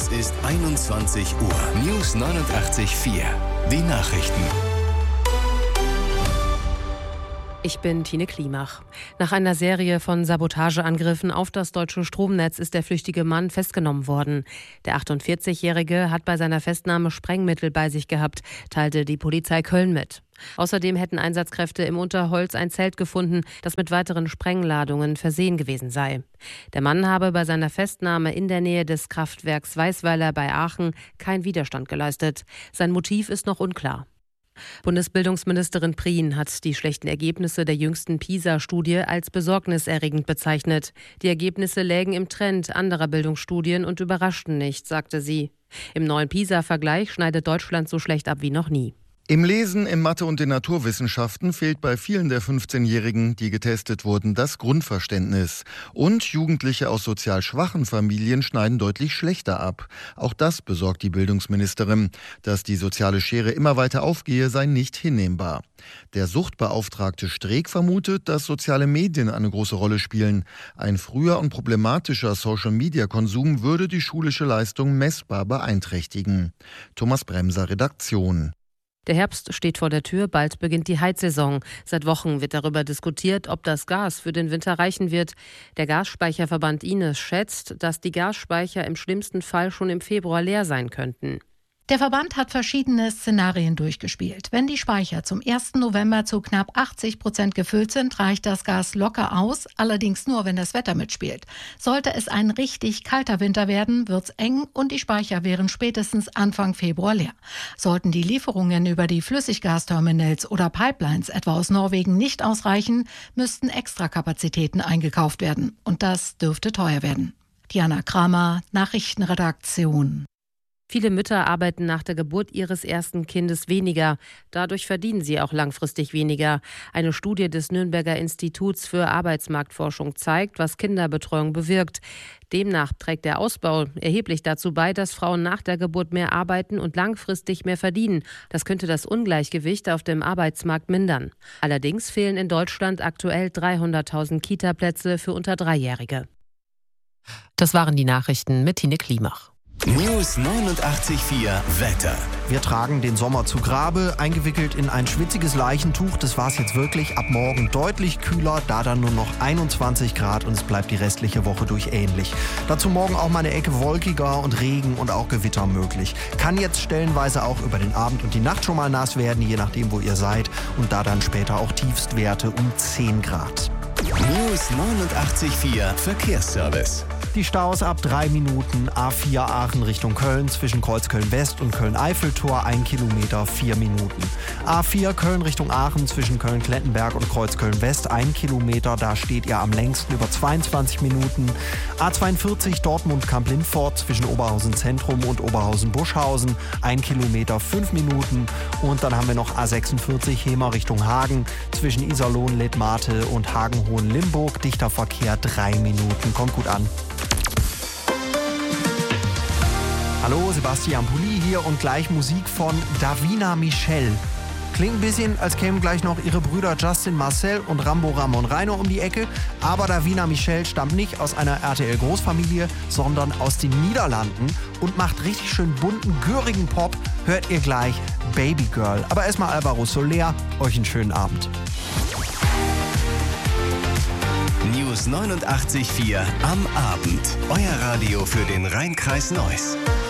Es ist 21 Uhr. News 89.4. Die Nachrichten. Ich bin Tine Klimach. Nach einer Serie von Sabotageangriffen auf das deutsche Stromnetz ist der flüchtige Mann festgenommen worden. Der 48-Jährige hat bei seiner Festnahme Sprengmittel bei sich gehabt, teilte die Polizei Köln mit. Außerdem hätten Einsatzkräfte im Unterholz ein Zelt gefunden, das mit weiteren Sprengladungen versehen gewesen sei. Der Mann habe bei seiner Festnahme in der Nähe des Kraftwerks Weißweiler bei Aachen keinen Widerstand geleistet. Sein Motiv ist noch unklar. Bundesbildungsministerin Prien hat die schlechten Ergebnisse der jüngsten PISA-Studie als besorgniserregend bezeichnet. Die Ergebnisse lägen im Trend anderer Bildungsstudien und überraschten nicht, sagte sie. Im neuen PISA-Vergleich schneidet Deutschland so schlecht ab wie noch nie. Im Lesen, in Mathe und den Naturwissenschaften fehlt bei vielen der 15-Jährigen, die getestet wurden, das Grundverständnis. Und Jugendliche aus sozial schwachen Familien schneiden deutlich schlechter ab. Auch das besorgt die Bildungsministerin. Dass die soziale Schere immer weiter aufgehe, sei nicht hinnehmbar. Der Suchtbeauftragte Streeck vermutet, dass soziale Medien eine große Rolle spielen. Ein früher und problematischer Social-Media-Konsum würde die schulische Leistung messbar beeinträchtigen. Thomas Bremser, Redaktion. Der Herbst steht vor der Tür, bald beginnt die Heizsaison. Seit Wochen wird darüber diskutiert, ob das Gas für den Winter reichen wird. Der Gasspeicherverband Ines schätzt, dass die Gasspeicher im schlimmsten Fall schon im Februar leer sein könnten. Der Verband hat verschiedene Szenarien durchgespielt. Wenn die Speicher zum 1. November zu knapp 80% gefüllt sind, reicht das Gas locker aus, allerdings nur, wenn das Wetter mitspielt. Sollte es ein richtig kalter Winter werden, wird's eng und die Speicher wären spätestens Anfang Februar leer. Sollten die Lieferungen über die Flüssiggasterminals oder Pipelines etwa aus Norwegen nicht ausreichen, müssten Extrakapazitäten eingekauft werden. Und das dürfte teuer werden. Diana Kramer, Nachrichtenredaktion. Viele Mütter arbeiten nach der Geburt ihres ersten Kindes weniger. Dadurch verdienen sie auch langfristig weniger. Eine Studie des Nürnberger Instituts für Arbeitsmarktforschung zeigt, was Kinderbetreuung bewirkt. Demnach trägt der Ausbau erheblich dazu bei, dass Frauen nach der Geburt mehr arbeiten und langfristig mehr verdienen. Das könnte das Ungleichgewicht auf dem Arbeitsmarkt mindern. Allerdings fehlen in Deutschland aktuell 300.000 Kita-Plätze für unter 3-Jährige. Das waren die Nachrichten mit Tine Klimach. News 89.4 Wetter. Wir tragen den Sommer zu Grabe, eingewickelt in ein schwitziges Leichentuch. Das war's jetzt wirklich. Ab morgen deutlich kühler, da dann nur noch 21 Grad und es bleibt die restliche Woche durch ähnlich. Dazu morgen auch mal eine Ecke wolkiger und Regen und auch Gewitter möglich. Kann jetzt stellenweise auch über den Abend und die Nacht schon mal nass werden, je nachdem wo ihr seid. Und da dann später auch Tiefstwerte um 10 Grad. News 89.4 Verkehrsservice. Die Staus ab 3 Minuten. A4 Aachen Richtung Köln zwischen Kreuzköln-West und Köln-Eiffeltor 1 Kilometer 4 Minuten. A4 Köln Richtung Aachen zwischen Köln-Klettenberg und Kreuzköln-West 1 Kilometer. Da steht ihr am längsten über 22 Minuten. A42 Dortmund-Kamp-Lindfort zwischen Oberhausen Zentrum und Oberhausen-Buschhausen 1 Kilometer 5 Minuten. Und dann haben wir noch A46 Hemer Richtung Hagen zwischen Iserlohn-Letmate und Hagen-Hohen-Limburg. Dichter Verkehr 3 Minuten. Kommt gut an. Hallo, Sebastian Pulli hier und gleich Musik von Davina Michel. Klingt ein bisschen, als kämen gleich noch ihre Brüder Justin Marcel und Rambo Ramon Reiner um die Ecke. Aber Davina Michel stammt nicht aus einer RTL-Großfamilie, sondern aus den Niederlanden und macht richtig schön bunten, görigen Pop. Hört ihr gleich Baby Girl. Aber erstmal Alvaro Soler, euch einen schönen Abend. News 89.4 am Abend. Euer Radio für den Rhein-Kreis Neuss.